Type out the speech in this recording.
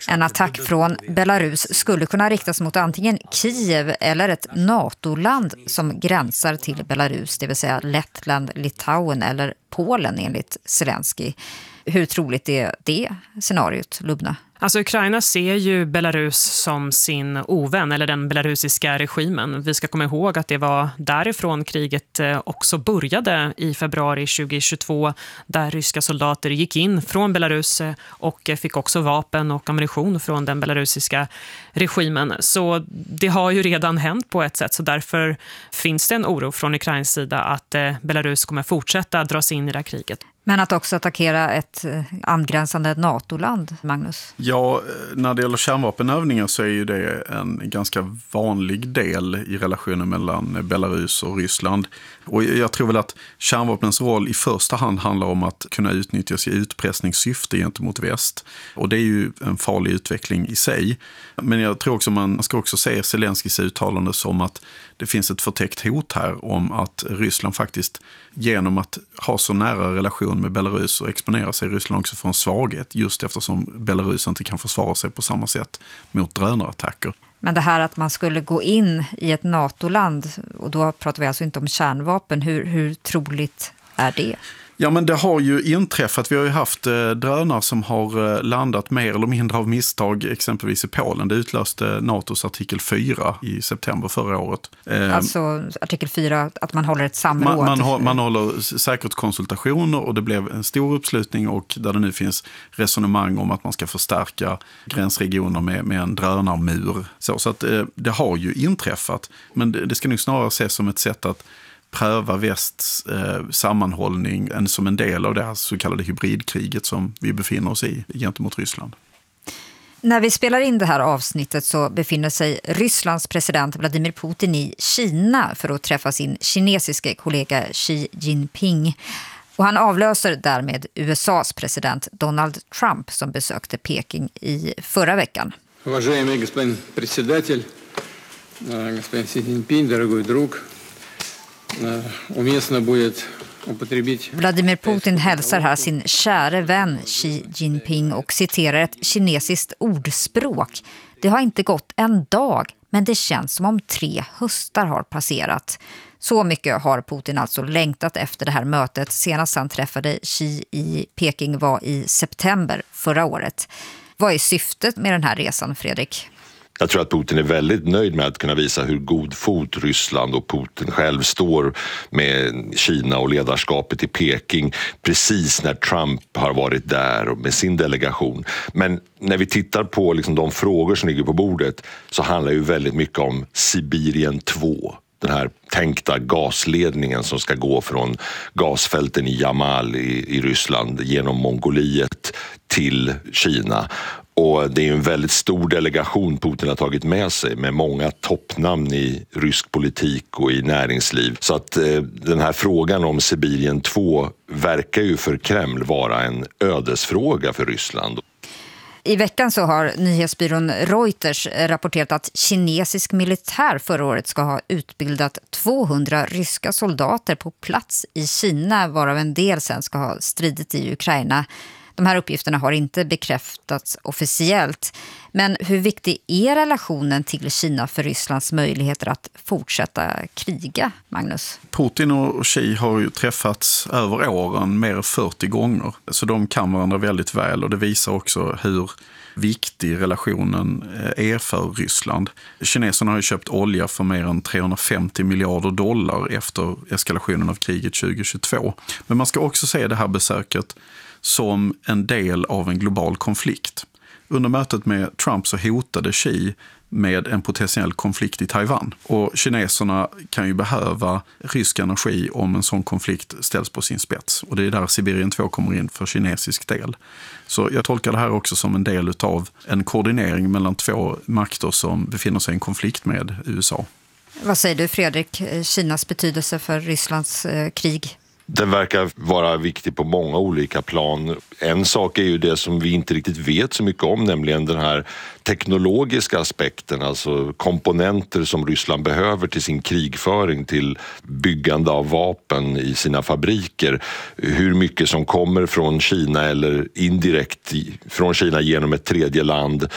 En attack från Belarus skulle kunna riktas mot antingen Kiev eller ett NATO-land som gränsar till Belarus, det vill säga Lettland, Litauen eller Polen enligt Zelensky. Hur troligt är det scenariot, Lubna? Alltså Ukraina ser ju Belarus som sin ovän, eller den belarusiska regimen. Vi ska komma ihåg att det var därifrån kriget också började i februari 2022, där ryska soldater gick in från Belarus och fick också vapen och ammunition från den belarusiska regimen. Så det har ju redan hänt på ett sätt, så därför finns det en oro från Ukrains sida att Belarus kommer fortsätta dras in i det här kriget. Men att också attackera ett angränsande NATO-land, Magnus? Ja, när det gäller kärnvapenövningar så är ju det en ganska vanlig del i relationen mellan Belarus och Ryssland. Och jag tror väl att kärnvapnens roll i första hand handlar om att kunna utnyttjas i utpressningssyfte gentemot väst. Och det är ju en farlig utveckling i sig. Men jag tror också man ska också se Zelenskys uttalande som att det finns ett förtäckt hot här om att Ryssland faktiskt genom att ha så nära relation med Belarus och exponera sig Ryssland också för en svaghet, just eftersom Belarus inte kan försvara sig på samma sätt mot drönarattacker. Men det här att man skulle gå in i ett NATO-land, och då pratar vi alltså inte om kärnvapen, hur troligt är det? Ja, men det har ju inträffat. Vi har ju haft drönare som har landat mer eller mindre av misstag, exempelvis i Polen. Det utlöste NATOs artikel 4 i september förra året. Alltså artikel 4, att man håller ett samråd. Man håller säkerhetskonsultationer och det blev en stor uppslutning, och där det nu finns resonemang om att man ska förstärka gränsregioner med en drönarmur. Så att det har ju inträffat, men det ska nog snarare ses som ett sätt att pröva västs sammanhållning som en del av det här så kallade hybridkriget som vi befinner oss i gentemot Ryssland. När vi spelar in det här avsnittet så befinner sig Rysslands president Vladimir Putin i Kina för att träffa sin kinesiske kollega Xi Jinping. Och han avlöser därmed USAs president Donald Trump som besökte Peking i förra veckan. Уважаемый господин председатель, господин Xi Jinping, дорогой друг. Vladimir Putin hälsar här sin käre vän Xi Jinping och citerar ett kinesiskt ordspråk. Det har inte gått en dag, men det känns som om 3 höstar har passerat. Så mycket har Putin alltså längtat efter det här mötet. Senast han träffade Xi i Peking var i september förra året. Vad är syftet med den här resan, Fredrik? Jag tror att Putin är väldigt nöjd med att kunna visa hur god fot Ryssland och Putin själv står med Kina och ledarskapet i Peking precis när Trump har varit där och med sin delegation. Men när vi tittar på liksom de frågor som ligger på bordet så handlar ju väldigt mycket om Sibirien 2. Den här tänkta gasledningen som ska gå från gasfälten i Jamal i Ryssland genom Mongoliet till Kina. Och det är en väldigt stor delegation Putin har tagit med sig med många toppnamn i rysk politik och i näringsliv. Så att den här frågan om Sibirien 2 verkar ju för Kreml vara en ödesfråga för Ryssland. I veckan så har nyhetsbyrån Reuters rapporterat att kinesisk militär förra året ska ha utbildat 200 ryska soldater på plats i Kina, varav en del sen ska ha stridit i Ukraina. De här uppgifterna har inte bekräftats officiellt. Men hur viktig är relationen till Kina för Rysslands möjligheter att fortsätta kriga, Magnus? Putin och Xi har ju träffats över åren mer än 40 gånger. Så de kan varandra väldigt väl, och det visar också hur viktig relationen är för Ryssland. Kineserna har ju köpt olja för mer än 350 miljarder dollar efter eskalationen av kriget 2022. Men man ska också se det här besöket som en del av en global konflikt. Under mötet med Trump så hotade Xi med en potentiell konflikt i Taiwan. Och kineserna kan ju behöva rysk energi om en sån konflikt ställs på sin spets. Och det är där Sibirien 2 kommer in för kinesisk del. Så jag tolkar det här också som en del av en koordinering mellan 2 makter som befinner sig i en konflikt med USA. Vad säger du, Fredrik? Kinas betydelse för Rysslands krig? Den verkar vara viktig på många olika plan. En sak är ju det som vi inte riktigt vet så mycket om, nämligen den här teknologiska aspekten, alltså komponenter som Ryssland behöver till sin krigföring, till byggande av vapen i sina fabriker. Hur mycket som kommer från Kina eller indirekt från Kina genom ett tredje land